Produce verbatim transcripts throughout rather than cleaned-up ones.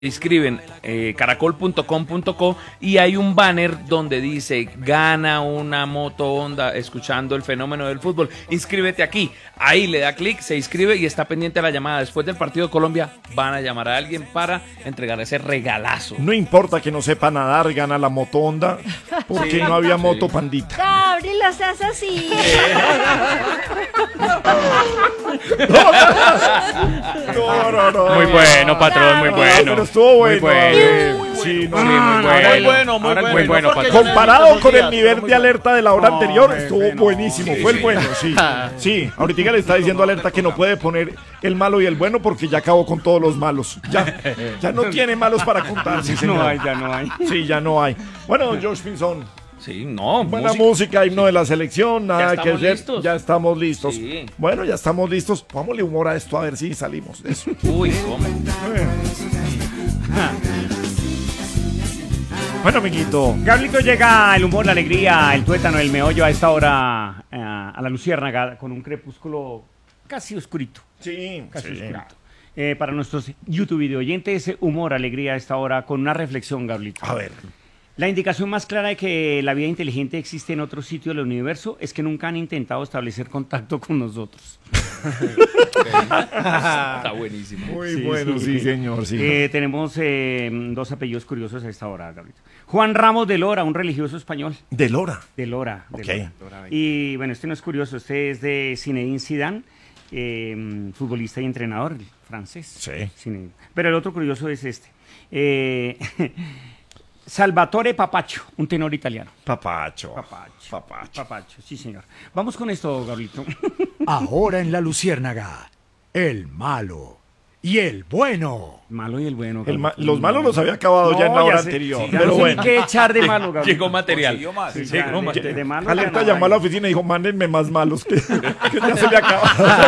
Escriben eh, caracol punto com punto co y hay un banner donde dice gana una moto Honda escuchando el fenómeno del fútbol, inscríbete aquí, ahí le da clic, se inscribe y está pendiente a la llamada. Después del partido de Colombia van a llamar a alguien para entregar ese regalazo. No importa que no sepa nadar, gana la moto Honda, porque sí, no había sí. moto Pandita. Gabriel, lo estás así. No, no, no. Muy bueno, patrón, muy bueno. Pero estuvo bueno. Muy bueno. Sí, no, sí, muy muy bueno. Muy bueno, muy bueno. Muy bueno, patrón. Comparado con el nivel de alerta de la hora anterior, estuvo buenísimo. Fue el bueno, sí. Sí, ahorita le está diciendo alerta que no puede poner el malo y el bueno porque ya acabó con todos los malos. Ya, ya no tiene malos para contar. Sí, señor. No hay, ya no hay. Sí, ya no hay. Bueno, Josh Pinzón. Sí, no, buena música, música himno de la selección, nada que hacer. Listos. Ya estamos listos. Sí. Bueno, ya estamos listos. Vámonos humor a esto a ver si salimos de eso. Uy, ¿cómo? Bueno, amiguito. Gabrielito, llega el humor, la alegría, el tuétano, el meollo a esta hora eh, a la luciérnaga con un crepúsculo casi oscurito. Sí, casi sí. oscurito. Eh, para nuestros YouTube video oyentes, humor, alegría a esta hora con una reflexión, Gabrielito. A ver. La indicación más clara de que la vida inteligente existe en otro sitio del universo es que nunca han intentado establecer contacto con nosotros. Está buenísimo. Muy sí, bueno, sí, sí señor. Sí. Eh, tenemos eh, dos apellidos curiosos a esta hora, Gabriel. Juan Ramos de Lora, un religioso español. De Lora. De Lora. De okay. Lora. Y bueno, este no es curioso, este es de Zinedine Zidane, eh, futbolista y entrenador francés. Sí. Zinedine. Pero el otro curioso es este. Eh, Salvatore Papacho, un tenor italiano. Papacho. Papacho. Papacho. Papacho, sí, señor. Vamos con esto, Gabrielito. Ahora en la luciérnaga, el malo y el bueno. Malo y el bueno. El ma los malos los había acabado no, ya en la hora sé, anterior. Sí, pero no bueno. Hay que echar de malo, Gabriel. Llegó material. Sí, sí, llegó material. De, de malo Alerta llamó a la oficina y dijo, mándenme más malos, que, que ya se me acabó.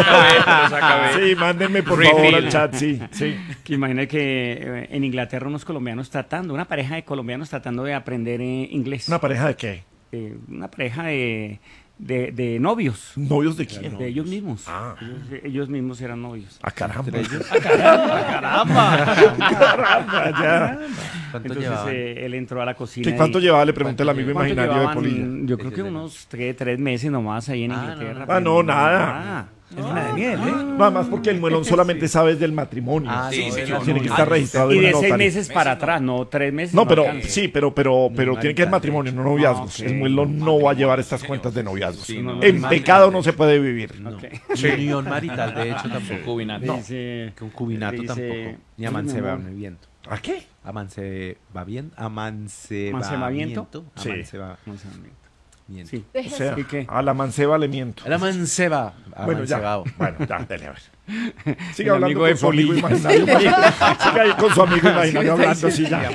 Sí, mándenme por Refill. favor al chat, sí. sí. Que imagine que eh, en Inglaterra unos colombianos tratando, una pareja de colombianos tratando de aprender eh, inglés. ¿Una pareja de qué? Eh, una pareja de... De, de novios. ¿Novios de quién? De ellos mismos. Ah. Ellos, ellos mismos eran novios. ¡A caramba! ¡A caramba! ¡Caramba! ¡Caramba! Ya. Entonces eh, él entró a la cocina. ¿Qué cuánto y, llevaba? Le pregunté al amigo imaginario llevaban, de Polilla. Yo creo que unos tres, tres meses nomás ahí en ah, Inglaterra. No, no. Ah, no, nada. Ah, es una de miel, ¿eh? Va más porque el muelón solamente sí. sabe del matrimonio. Ah, sí, sí, no, sí, tiene no, que estar no, registrado y en de una seis notaria. meses para atrás, no, tres meses. No, pero alcanza. sí, pero pero pero no, tiene que ser matrimonio, no noviazgos. Okay. El muelón no va a llevar estas cuentas de noviazgos. Sí, no, en pecado no se puede vivir. No. Okay. Sí. Unión marital, de hecho, tampoco. Cubinato. No. Dice, Que un cubinato dice, tampoco. Ni amancebamiento. ¿A qué? Amancebamiento. Amancebamiento. ¿Amancebamiento? Sí. Amancebamiento. Sí. O sea, ¿Y qué? a la manceba le miento. La manceba. Bueno, ya. Amancebado. Bueno, ya, dale a ver. Sigue El hablando amigo con de su amigo Polilla. imaginario. Sigue ahí con su amigo imaginario hablando así ya.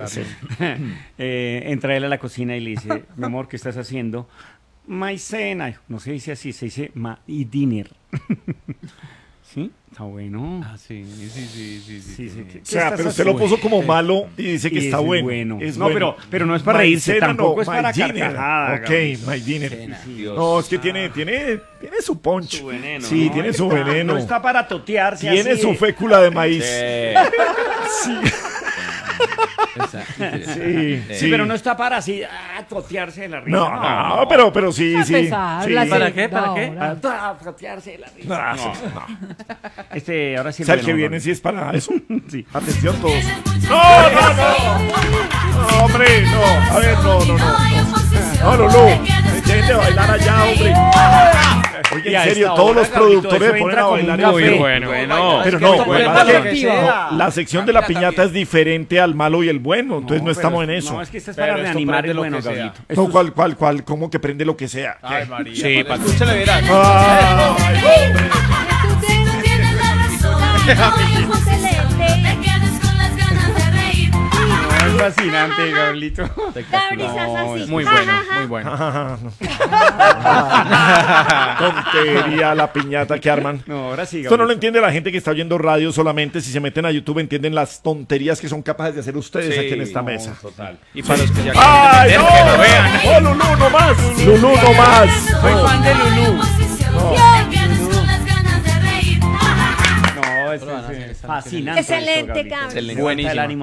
eh, entra él a la cocina y le dice, mi amor, ¿qué estás haciendo? Maicena. No se dice así, se dice ma y dinner. ¿Sí? Está bueno. Ah, sí, sí, sí, sí, sí. Sí, sí, sí. O sea, pero usted lo puso como malo y dice que Y está es bueno. bueno. Es no, bueno. pero, pero no es para reírse, Maicena, tampoco no, es para my dinner. carcajada. Ok, my dinner. Dios. No, es que tiene, tiene, tiene su punch. Su veneno, Sí, ¿no? tiene su Está- veneno. No está para totearse Tiene así. su fécula de maíz. Sí. Sí, Exacto. sí, Sí, pero no está para así, ah, totearse de la risa. No, no, pero, pero sí, A sí. pesar, sí. la ¿Para qué? ¿Para qué? segunda hora. Ah, totearse de la risa. No, sí, no. Este, ahora sí. O sea, el bueno, que viene no. sí es para eso. Sí. Atención todos. No, no, no. No, hombre, no. A ver, no, no, no. No, no, no. Dejen de bailar allá, hombre. Oye, Y en a serio, esta todos hora, los Gabrielito, productores eso ponen entra a con bailar un en café. serio. Bueno, bueno. Pero Es no, que esto bueno, puede es que pasar que- no, la sección de la piñata es diferente al malo y el bueno, entonces no, pero estamos en es- eso. No, es que este es Pero para esto reanimar prende el lo bueno, que sea. Gabrielito. No, Esto es- ¿cuál, cuál, cuál? ¿Cómo que prende lo que sea? ¿Qué? Ay, María. Sí, vale. patrón. Escúchale, verá. Ay, hombre. Tú tienes la razón. Ay, José Lete. Te quedes con las ganas de reír. No, es fascinante, Gabrielito. Gabriel, estás No, así. es muy Ja, bueno, ja, ja. muy bueno. Ah, no. Tontería la piñata que arman. No, ahora sí, Esto no lo Gabrielito. entiende la gente que está oyendo radio solamente. Si se meten a YouTube entienden las tonterías que son capaces de hacer ustedes aquí en esta no, mesa. Total. Y para los que ya ¡Ay, quieren no! entender, que lo vean. ¡Oh, Lulú, no más! ¡Lulú, no más! Soy fan de Lulú. Te quedes con las ganas de reír. No, es es, Lo van a es, hacer eh, esta noche en el- fascinante. Excelente, esto, Gabriel. Gabriel. Excelente. Levanta el Buenísima. ánimo